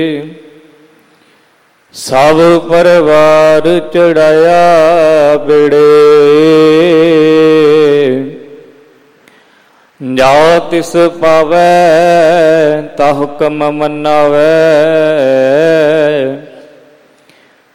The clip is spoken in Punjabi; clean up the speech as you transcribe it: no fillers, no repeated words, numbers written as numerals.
ਸਭ ਪਰਿਵਾਰ ਚੜਾਇਆ ਬਿੜੇ। ਜਾ ਤਿਸ ਪਾਵੈ ਤਾ ਹੁਕਮ ਮੰਨਾਵੈ।